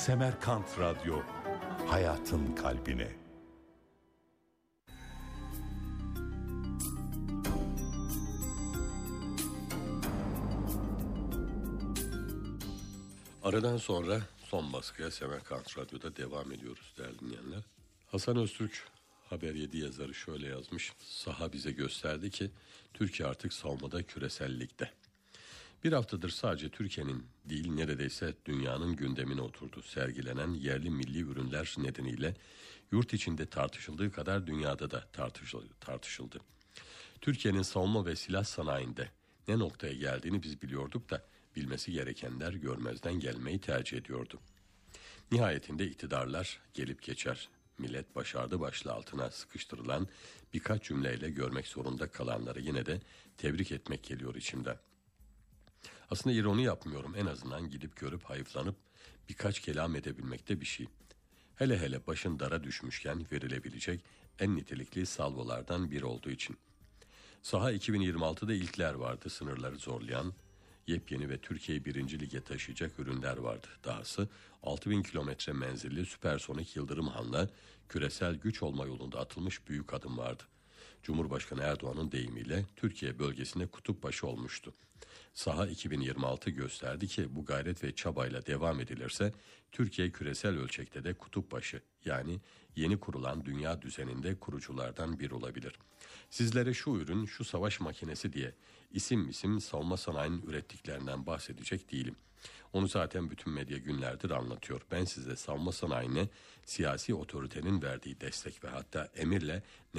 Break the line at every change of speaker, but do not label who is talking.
Semerkant Radyo, hayatın kalbine.
Aradan sonra son baskıya Semerkant Radyo'da devam ediyoruz değerli dinleyenler. Hasan Öztürk Haber 7 yazarı şöyle yazmış: saha bize gösterdi ki Türkiye artık savunmada küresel ligde. Bir haftadır sadece Türkiye'nin değil neredeyse dünyanın gündemine oturdu. Sergilenen yerli milli ürünler nedeniyle yurt içinde tartışıldığı kadar dünyada da tartışıldı. Türkiye'nin savunma ve silah sanayinde ne noktaya geldiğini biz biliyorduk da bilmesi gerekenler görmezden gelmeyi tercih ediyordu. Nihayetinde iktidarlar gelip geçer. Millet başardı başlığı altına sıkıştırılan birkaç cümleyle görmek zorunda kalanları yine de tebrik etmek geliyor içimden. Aslında ironi yapmıyorum, en azından gidip görüp hayıflanıp birkaç kelam edebilmekte bir şey. Hele hele başın dara düşmüşken verilebilecek en nitelikli salvolardan biri olduğu için. Saha 2026'da ilkler vardı, sınırları zorlayan, yepyeni ve Türkiye'yi 1. Lig'e taşıyacak ürünler vardı. Dahası 6000 kilometre menzilli süpersonik Yıldırım Han'la küresel güç olma yolunda atılmış büyük adım vardı. Cumhurbaşkanı Erdoğan'ın deyimiyle Türkiye bölgesinde kutup başı olmuştu. Saha 2026 gösterdi ki bu gayret ve çabayla devam edilirse Türkiye küresel ölçekte de kutup başı, yani yeni kurulan dünya düzeninde kuruculardan biri olabilir. Sizlere şu ürün, şu savaş makinesi diye isim savunma sanayinin ürettiklerinden bahsedecek değilim. Onu zaten bütün medya günlerdir anlatıyor. Ben size savunma sanayine siyasi otoritenin verdiği destek ve hatta emirle